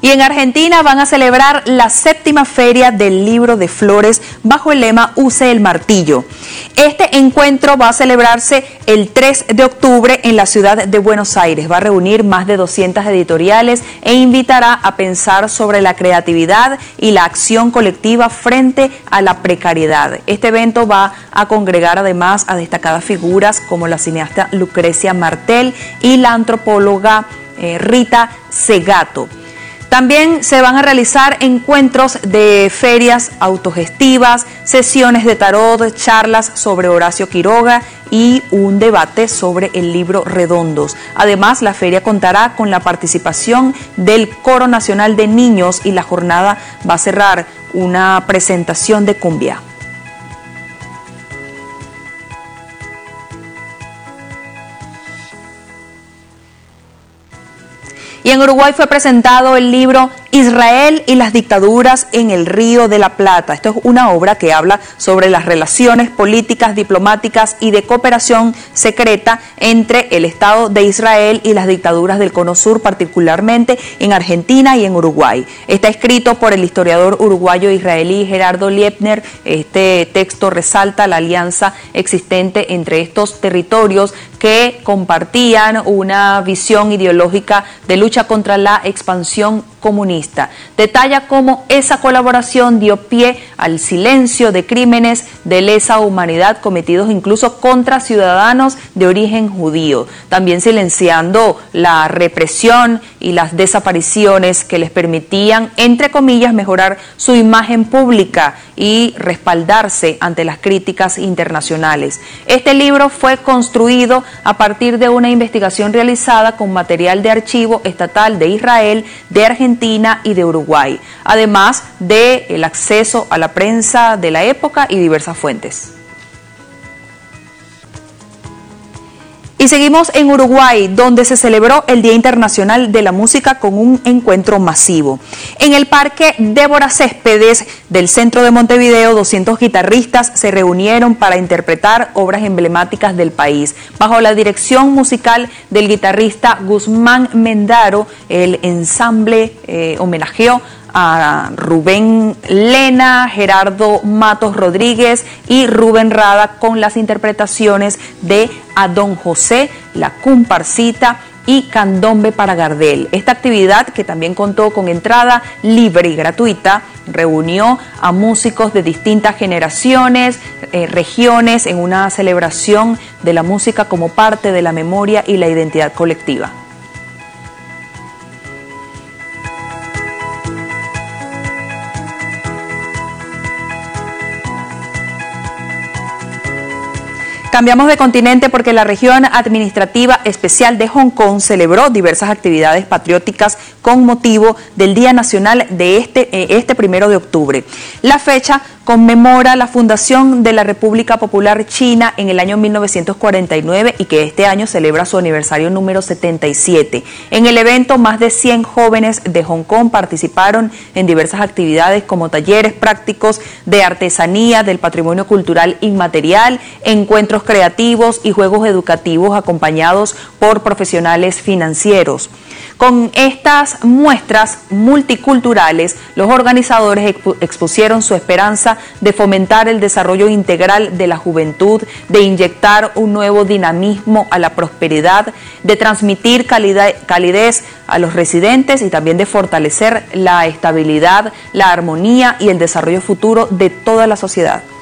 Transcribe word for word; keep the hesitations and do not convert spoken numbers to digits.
Y en Argentina van a celebrar la séptima Feria del Libro de Flores bajo el lema Use el Martillo. Este encuentro va a celebrarse el tres de octubre en la ciudad de Buenos Aires. Va a reunir más de doscientas editoriales e invitará a pensar sobre la creatividad y la acción colectiva frente a la precariedad. Este evento va a congregar además a destacadas figuras como la cineasta Lucrecia Martel y la antropóloga eh, Rita Segato. También se van a realizar encuentros de ferias autogestivas, sesiones de tarot, charlas sobre Horacio Quiroga y un debate sobre el libro Redondos. Además, la feria contará con la participación del Coro Nacional de Niños y la jornada va a cerrar una presentación de cumbia. Y en Uruguay fue presentado el libro Israel y las dictaduras en el Río de la Plata. Esto es una obra que habla sobre las relaciones políticas, diplomáticas y de cooperación secreta entre el Estado de Israel y las dictaduras del Cono Sur, particularmente en Argentina y en Uruguay. Está escrito por el historiador uruguayo-israelí Gerardo Liebner. Este texto resalta la alianza existente entre estos territorios que compartían una visión ideológica de lucha contra la expansión comunista. Detalla cómo esa colaboración dio pie al silencio de crímenes de lesa humanidad cometidos incluso contra ciudadanos de origen judío, también silenciando la represión y las desapariciones que les permitían, entre comillas, mejorar su imagen pública y respaldarse ante las críticas internacionales. Este libro fue construido a partir de una investigación realizada con material de archivo estatal de Israel, de Argentina y de Uruguay, además del acceso a la prensa de la época y diversas fuentes. Y seguimos en Uruguay, donde se celebró el Día Internacional de la Música con un encuentro masivo. En el Parque Débora Céspedes del centro de Montevideo, doscientos guitarristas se reunieron para interpretar obras emblemáticas del país. Bajo la dirección musical del guitarrista Guzmán Mendaro, el ensamble eh, homenajeó a Rubén Lena, Gerardo Matos Rodríguez y Rubén Rada con las interpretaciones de A Don José, La Comparsita y Candombe para Gardel. Esta actividad, que también contó con entrada libre y gratuita, reunió a músicos de distintas generaciones, eh, regiones, en una celebración de la música como parte de la memoria y la identidad colectiva. Cambiamos de continente porque la región administrativa especial de Hong Kong celebró diversas actividades patrióticas con motivo del Día Nacional de este, este primero de octubre. La fecha conmemora la fundación de la República Popular China en el año mil novecientos cuarenta y nueve y que este año celebra su aniversario número setenta y siete. En el evento, más de cien jóvenes de Hong Kong participaron en diversas actividades como talleres prácticos de artesanía, del patrimonio cultural inmaterial, encuentros creativos y juegos educativos acompañados por profesionales financieros. Con estas muestras multiculturales, los organizadores expu- expusieron su esperanza de fomentar el desarrollo integral de la juventud, de inyectar un nuevo dinamismo a la prosperidad, de transmitir calidad, calidez a los residentes y también de fortalecer la estabilidad, la armonía y el desarrollo futuro de toda la sociedad.